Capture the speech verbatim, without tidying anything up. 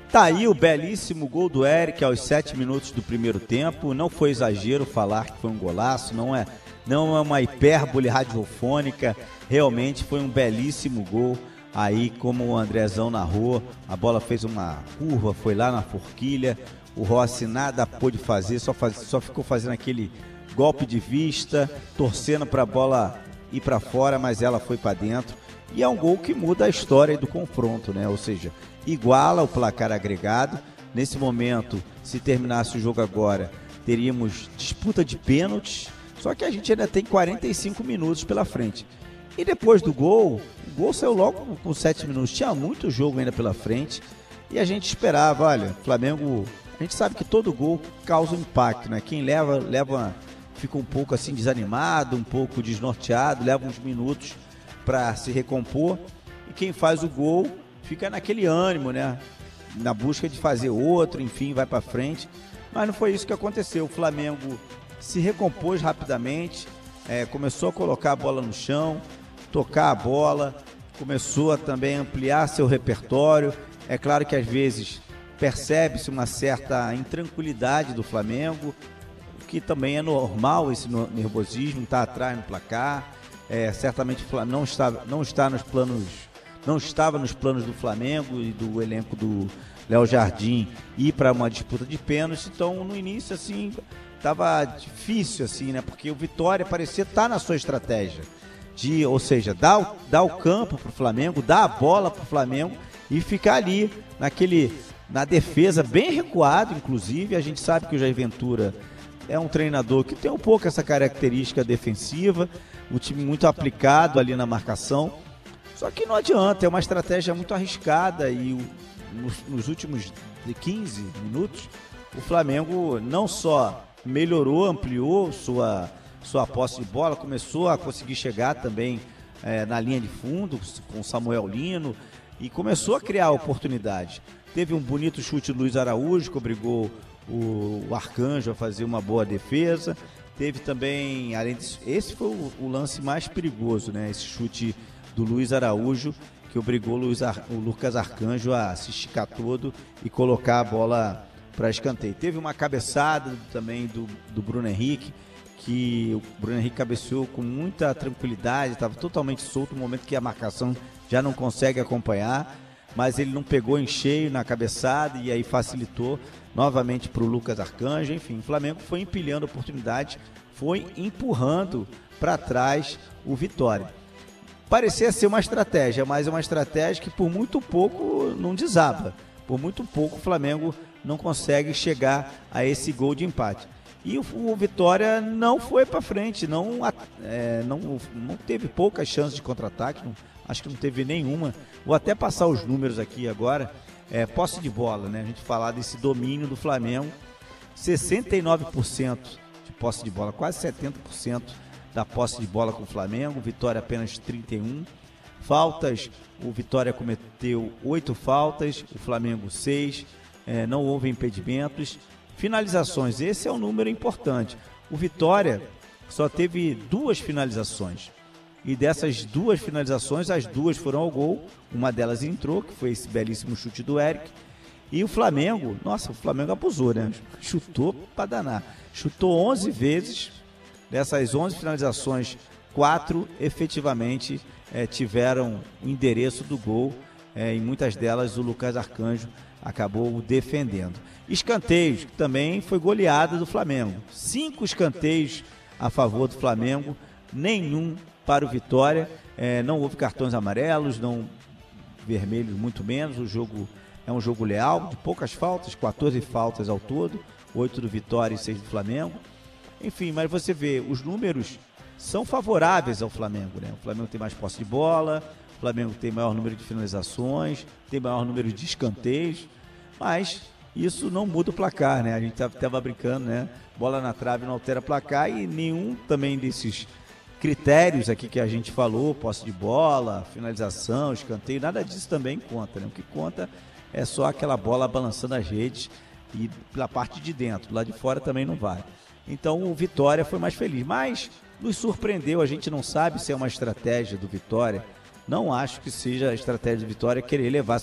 Tá aí o belíssimo gol do Eric aos sete minutos do primeiro tempo. Não foi exagero falar que foi um golaço, não é, não é uma hipérbole radiofônica. Realmente foi um belíssimo gol. Aí, como o Andrezão narrou, a bola fez uma curva, foi lá na forquilha. O Rossi nada pôde fazer, só, faz, só ficou fazendo aquele golpe de vista, torcendo para a bola ir para fora, mas ela foi para dentro. E é um gol que muda a história do confronto, né? Ou seja, iguala o placar agregado. Nesse momento, se terminasse o jogo agora, teríamos disputa de pênaltis, só que a gente ainda tem quarenta e cinco minutos pela frente. E depois do gol, o gol saiu logo com sete minutos, tinha muito jogo ainda pela frente, e a gente esperava, olha, Flamengo, a gente sabe que todo gol causa um impacto, né? Quem leva, leva, fica um pouco assim desanimado, um pouco desnorteado, leva uns minutos para se recompor, e quem faz o gol fica naquele ânimo, né? Na busca de fazer outro, enfim, vai para frente. Mas não foi isso que aconteceu. O Flamengo se recompôs rapidamente, é, começou a colocar a bola no chão, tocar a bola, começou a também ampliar seu repertório. É claro que às vezes percebe-se uma certa intranquilidade do Flamengo, o que também é normal, esse nervosismo, está atrás no placar. É, certamente não está, não está nos planos, não estava nos planos do Flamengo e do elenco do Léo Jardim ir para uma disputa de pênalti. Então no início assim estava difícil assim, né? Porque o Vitória parecia estar na sua estratégia de, ou seja, dar o, dar o campo para o Flamengo, dar a bola para o Flamengo e ficar ali naquele, na defesa bem recuado. Inclusive a gente sabe que o Jair Ventura é um treinador que tem um pouco essa característica defensiva, o time muito aplicado ali na marcação, só que não adianta, é uma estratégia muito arriscada. E o, nos, nos últimos quinze minutos o Flamengo não só melhorou, ampliou sua, sua posse de bola, começou a conseguir chegar também é, na linha de fundo com Samuel Lino e começou a criar oportunidades. Teve um bonito chute do Luiz Araújo que obrigou o, o Arcanjo a fazer uma boa defesa. Teve também, além disso, esse foi o, o lance mais perigoso, né? Esse chute do Luiz Araújo, que obrigou o, Luiz Ar, o Lucas Arcanjo a se esticar todo e colocar a bola para escanteio. Teve uma cabeçada também do, do Bruno Henrique, que o Bruno Henrique cabeceou com muita tranquilidade, estava totalmente solto, no momento que a marcação já não consegue acompanhar, mas ele não pegou em cheio na cabeçada e aí facilitou novamente para o Lucas Arcanjo. Enfim, o Flamengo foi empilhando oportunidades, foi empurrando para trás o Vitória. Parecia ser uma estratégia, mas é uma estratégia que por muito pouco não desaba. Por muito pouco o Flamengo não consegue chegar a esse gol de empate. E o, o Vitória não foi para frente, não, é, não, não teve poucas chances de contra-ataque, não, acho que não teve nenhuma. Vou até passar os números aqui agora. É, posse de bola, né? A gente falar desse domínio do Flamengo, sessenta e nove por cento de posse de bola, quase setenta por cento da posse de bola com o Flamengo, Vitória apenas trinta e um. Faltas, o Vitória cometeu oito faltas, o Flamengo seis, é, não houve impedimentos. Finalizações, esse é um número importante. O Vitória só teve duas finalizações. E dessas duas finalizações, as duas foram ao gol. Uma delas entrou, que foi esse belíssimo chute do Eric. E o Flamengo, nossa, o Flamengo abusou, né? Chutou para danar. Chutou onze vezes. Dessas onze finalizações, quatro efetivamente é, tiveram o endereço do gol. É, e muitas delas o Lucas Arcanjo acabou defendendo. Escanteios, que também foi goleada do Flamengo. Cinco escanteios a favor do Flamengo, nenhum para o Vitória. É, não houve cartões amarelos, não vermelhos, muito menos. O jogo é um jogo leal, de poucas faltas, quatorze faltas ao todo, oito do Vitória e seis do Flamengo. Enfim, mas você vê, os números são favoráveis ao Flamengo, né? O Flamengo tem mais posse de bola, o Flamengo tem maior número de finalizações, tem maior número de escanteios, mas isso não muda o placar, né? A gente estava brincando, né? Bola na trave não altera placar e nenhum também desses critérios aqui que a gente falou, posse de bola, finalização, escanteio, nada disso também conta, né? O que conta é só aquela bola balançando as redes e pela parte de dentro, lá de fora também não vale. Então o Vitória foi mais feliz, mas nos surpreendeu. A gente não sabe se é uma estratégia do Vitória, não acho que seja a estratégia do Vitória querer levar